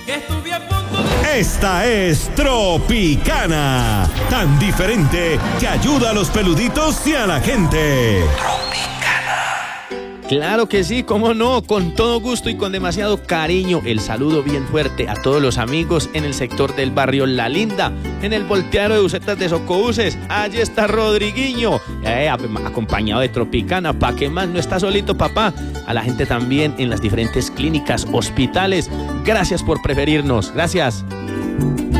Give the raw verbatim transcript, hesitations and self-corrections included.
Esta es Tropicana, tan diferente que ayuda a los peluditos y a la gente. Claro que sí, cómo no, con todo gusto y con demasiado cariño. El saludo bien fuerte a todos los amigos en el sector del barrio La Linda, en el volteadero de busetas de Socouces. Allí está Rodriguinho, eh, acompañado de Tropicana, pa' que más no está solito, papá. A la gente también en las diferentes clínicas, hospitales. Gracias por preferirnos, gracias.